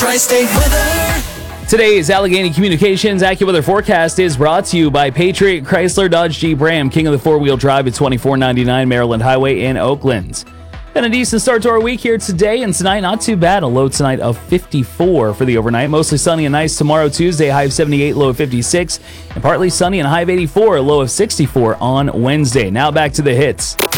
Tri-State Weather. Today's Allegheny Communications AccuWeather forecast is brought to you by Patriot Chrysler Dodge Jeep Ram, king of the four-wheel drive at 2499 Maryland Highway in Oakland. Been a decent start to our week here today and tonight. Not too bad. A low tonight of 54 for the overnight. Mostly sunny and nice tomorrow, Tuesday. High of 78, low of 56. And partly sunny and high of 84, low of 64 on Wednesday. Now back to the hits.